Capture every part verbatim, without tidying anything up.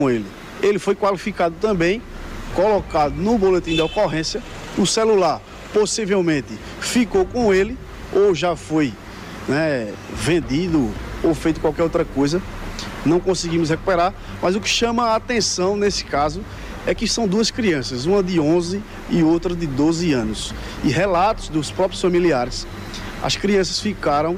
com ele. Ele foi qualificado também, colocado no boletim de ocorrência. O celular possivelmente ficou com ele ou já foi, né, vendido ou feito qualquer outra coisa. Não conseguimos recuperar, mas o que chama a atenção nesse caso é que são duas crianças, uma de onze e outra de doze anos. E relatos dos próprios familiares, as crianças ficaram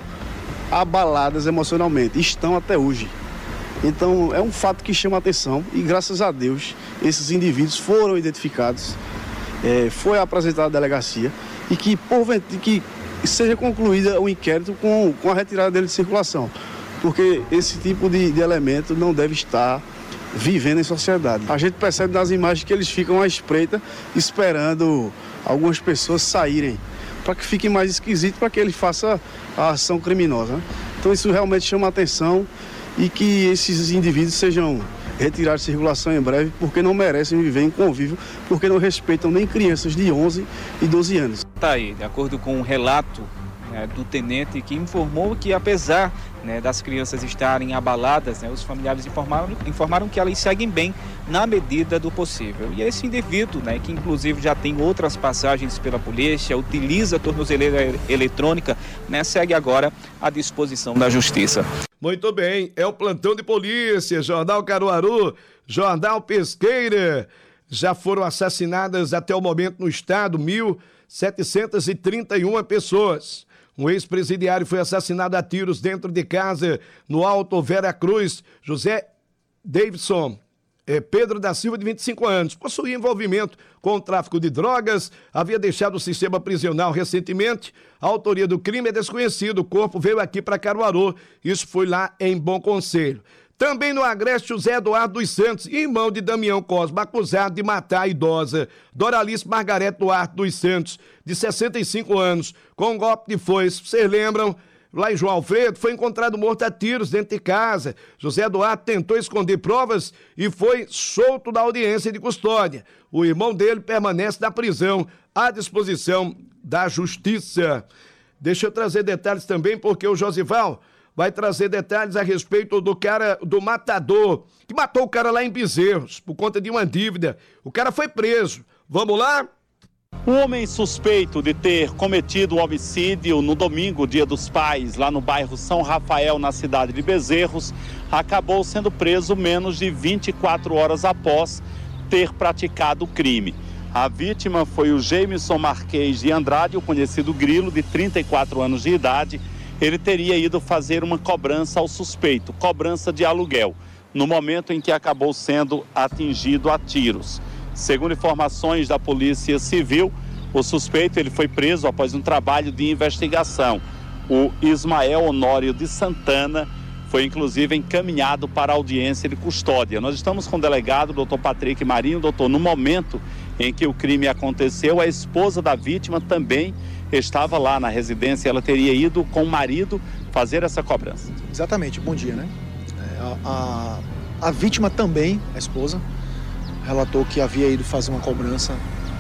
abaladas emocionalmente, estão até hoje. Então é um fato que chama a atenção e graças a Deus esses indivíduos foram identificados, é, foi apresentado à delegacia e que, porventura, que seja concluída o inquérito com, com a retirada dele de circulação, porque esse tipo de, de elemento não deve estar vivendo em sociedade. A gente percebe nas imagens que eles ficam à espreita esperando algumas pessoas saírem para que fique mais esquisito, para que ele faça a ação criminosa, né? Então isso realmente chama a atenção e que esses indivíduos sejam retirados de circulação em breve, porque não merecem viver em convívio, porque não respeitam nem crianças de onze e doze anos. Tá aí, de acordo com o relato, né, do tenente, que informou que apesar, né, das crianças estarem abaladas, né, os familiares informaram, informaram que elas seguem bem na medida do possível. E esse indivíduo, né, que inclusive já tem outras passagens pela polícia, utiliza a tornozeleira eletrônica, né, segue agora à disposição da justiça. Muito bem, é o plantão de polícia, Jornal Caruaru, Jornal Pesqueira. Já foram assassinadas até o momento no estado mil setecentas e trinta e uma pessoas. Um ex-presidiário foi assassinado a tiros dentro de casa no Alto Vera Cruz. José Davidson é, Pedro da Silva, de vinte e cinco anos, possuía envolvimento com o tráfico de drogas, havia deixado o sistema prisional recentemente. A autoria do crime é desconhecida. O corpo veio aqui para Caruaru. Isso foi lá em Bom Conselho. Também no Agreste, José Eduardo dos Santos, irmão de Damião Cosma, acusado de matar a idosa Doralice Margarete Duarte dos Santos, de sessenta e cinco anos, com um golpe de foice. Vocês lembram? Lá em João Alfredo, foi encontrado morto a tiros dentro de casa. José Eduardo tentou esconder provas e foi solto da audiência de custódia. O irmão dele permanece na prisão, à disposição da justiça. Deixa eu trazer detalhes também, porque o Josival vai trazer detalhes a respeito do cara, do matador, que matou o cara lá em Bezerros, por conta de uma dívida. O cara foi preso. Vamos lá? Um homem suspeito de ter cometido um homicídio no domingo, Dia dos Pais, lá no bairro São Rafael, na cidade de Bezerros, acabou sendo preso menos de vinte e quatro horas após ter praticado o crime. A vítima foi o Jameson Marques de Andrade, o conhecido Grilo, de trinta e quatro anos de idade. Ele teria ido fazer uma cobrança ao suspeito, cobrança de aluguel, no momento em que acabou sendo atingido a tiros. Segundo informações da Polícia Civil, o suspeito ele foi preso após um trabalho de investigação. O Ismael Honório de Santana foi inclusive encaminhado para a audiência de custódia. Nós estamos com o delegado, o doutor Patrick Marinho. Doutor, no momento em que o crime aconteceu, a esposa da vítima também estava lá na residência. Ela teria ido com o marido fazer essa cobrança. Exatamente, bom dia, né? A, a, a vítima também, a esposa, relatou que havia ido fazer uma cobrança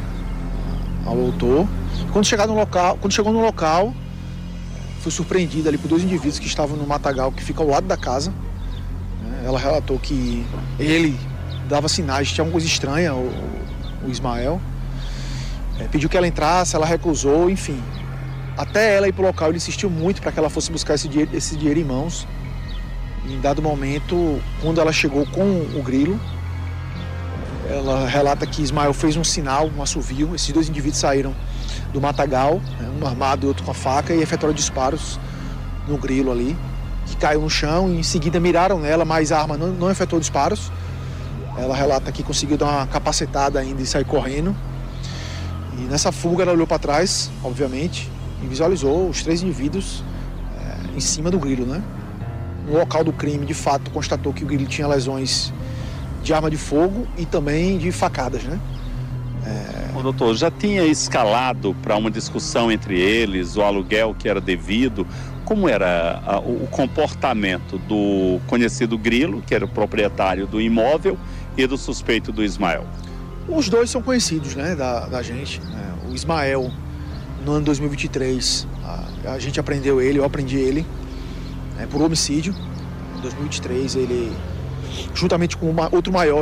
ao autor. Quando, chegar no local, quando chegou no local, foi surpreendida ali por dois indivíduos que estavam no matagal que fica ao lado da casa. Ela relatou que ele dava sinais, tinha alguma coisa estranha, o, o Ismael. É, pediu que ela entrasse, ela recusou, enfim. Até ela ir para o local, ele insistiu muito para que ela fosse buscar esse dinheiro, esse dinheiro em mãos. E em dado momento, quando ela chegou com o Grilo, ela relata que Ismael fez um sinal, um assovio. Esses dois indivíduos saíram do matagal, né, um armado e outro com a faca, e efetuaram disparos no Grilo ali, que caiu no chão, e em seguida miraram nela, mas a arma não, não efetuou disparos. Ela relata que conseguiu dar uma capacetada ainda e sair correndo. E nessa fuga ela olhou para trás, obviamente, e visualizou os três indivíduos é, em cima do Grilo, né? No local do crime, de fato, constatou que o Grilo tinha lesões de arma de fogo e também de facadas, né? É... Ô, doutor, já tinha escalado para uma discussão entre eles, o aluguel que era devido? Como era a, o comportamento do conhecido Grilo, que era o proprietário do imóvel, e do suspeito do Ismael? Os dois são conhecidos, né, da, da gente. Né? O Ismael, no ano dois mil e vinte e três, a, a gente aprendeu ele, eu aprendi ele, né, por homicídio. Em dois mil e vinte e três ele juntamente com uma, outro maior